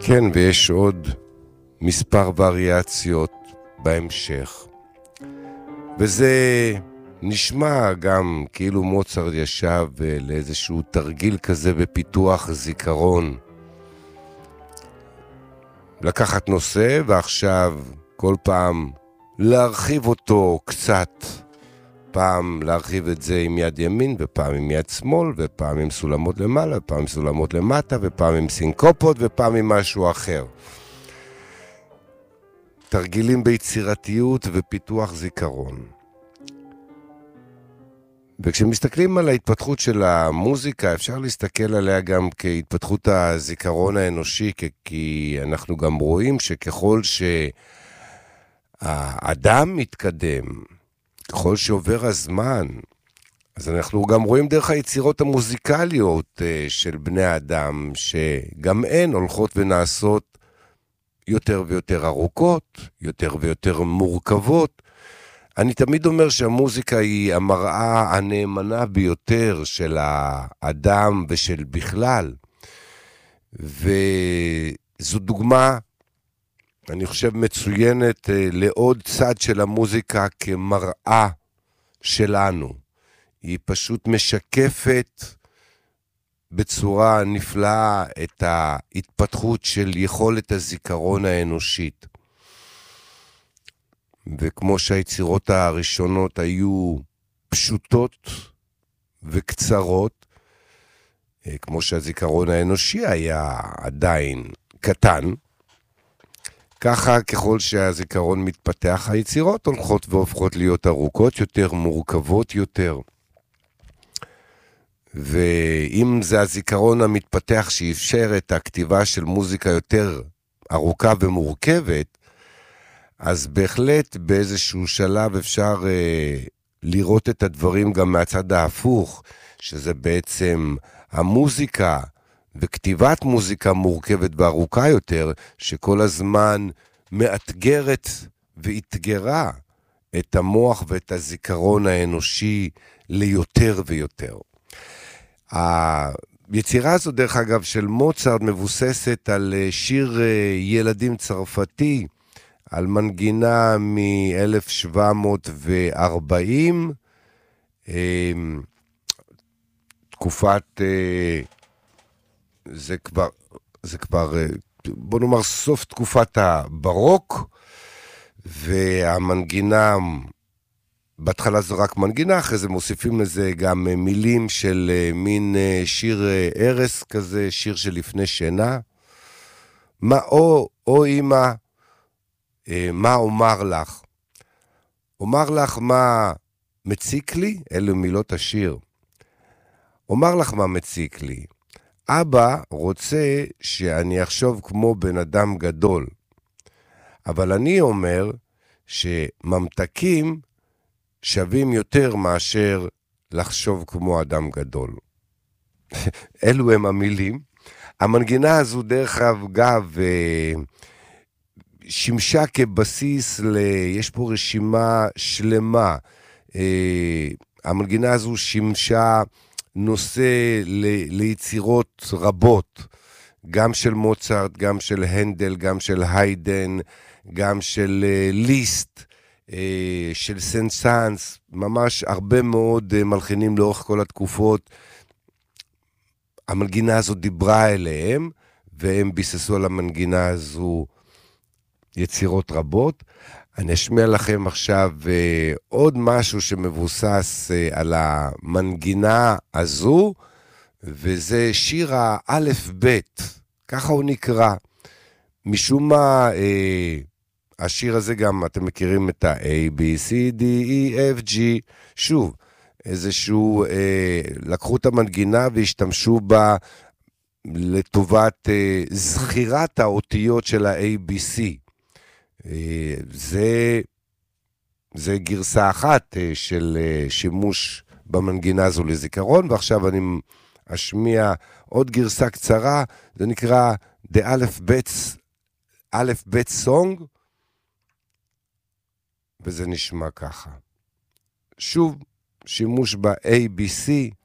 כן, ויש עוד מספר וריאציות בהמשך. וזה נשמע גם כאילו מוצרט ישב לאיזשהו תרגיל כזה בפיתוח זיכרון. לקחת נושא ועכשיו כל פעם להרחיב אותו קצת. פעם להרחיב את זה עם יד ימין ופעם עם יד שמאל ופעם עם סולמות למעלה ופעם עם סולמות למטה ופעם עם סינקופות ופעם עם משהו אחר. תרגילים ביצירתיות ופיתוח זיכרון. וכשמסתכלים על ההתפתחות של המוזיקה, אפשר להסתכל עליה גם כהתפתחות הזיכרון האנושי, כי אנחנו גם רואים שככל שהאדם מתקדם, ככל שעובר הזמן, אז אנחנו גם רואים דרך היצירות המוזיקליות של בני האדם, שגם הן הולכות ונעשות יותר ויותר ארוכות, יותר ויותר מורכבות. אני תמיד אומר שהמוזיקה היא המראה הנאמנה ביותר של האדם ושל בכלל. וזו דוגמה, אני חושב, מצוינת לעוד צד של המוזיקה כמראה שלנו. היא פשוט משקפת בצורה נפלאה את ההתפתחות של יכולת הזיכרון האנושית. וכמו שהיצירות הראשונות היו פשוטות וקצרות, כמו שהזיכרון האנושי היה עדיין קטן, ככה ככל שהזיכרון מתפתח, היצירות הולכות והופכות להיות ארוכות יותר, מורכבות יותר. ואם זה הזיכרון המתפתח שאפשר את הכתיבה של מוזיקה יותר ארוכה ומורכבת, אז בהחלט באיזשהו שלב אפשר לראות את הדברים גם מהצד ההפוך, שזה בעצם המוזיקה וכתיבת מוזיקה מורכבת וארוכה יותר, שכל הזמן מאתגרת והתגרה את המוח ואת הזיכרון האנושי ליותר ויותר. היצירה הזו, דרך אגב, של מוצרט מבוססת על שיר ילדים צרפתי, על מנגינה מ-1740, תקופת, זה כבר, בוא נאמר, סוף תקופת הברוק, והמנגינה, בהתחלה זה רק מנגינה, אחרי זה מוסיפים לזה גם מילים של מין שיר ערס כזה, שיר של לפני שינה. או אמא, מה אומר לך? אומר לך מה מציק לי? אלו מילות השיר. אומר לך מה מציק לי. אבא רוצה שאני אחשוב כמו בן אדם גדול. אבל אני אומר שממתקים שווים יותר מאשר לחשוב כמו אדם גדול. אלו הם המילים. המנגינה הזו דרך אגב שימשה כבסיס, יש פה רשימה שלמה. המנגינה הזו שימשה נושא ליצירות רבות, גם של מוצרט, גם של הנדל, גם של היידן, גם של ליסט, של סנסנס, ממש הרבה מאוד מלחינים לאורך כל התקופות. המנגינה הזו דיברה אליהם, והם ביססו על המנגינה הזו יצירות רבות. אני אשמיע לכם עכשיו עוד משהו שמבוסס על המנגינה הזו, וזה שיר האלף בית, ככה הוא נקרא. משום מה, השיר הזה גם, אתם מכירים את ה-A, B, C, D, E, F, G, שוב, איזשהו, לקחו את המנגינה והשתמשו בה לטובת זכירת האותיות של ה-ABC. זה גרסה אחת של שימוש במנגינה הזו לזיכרון, ועכשיו אני אשמיע עוד גרסה קצרה, זה נקרא The אלף בית סונג, וזה נשמע ככה. שוב, שימוש ב-ABC,